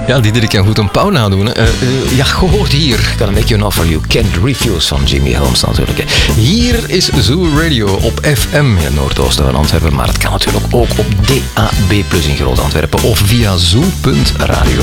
Ja, Diederik kan goed een pauw nadoen. Ja, gehoord hier. Gonna make you an offer you can't refuse van Jimmy Helms natuurlijk. Hier is Zoo Radio op FM in het noordoosten van Antwerpen. Maar het kan natuurlijk ook op DAB+ in Groot-Antwerpen of via zoo.radio.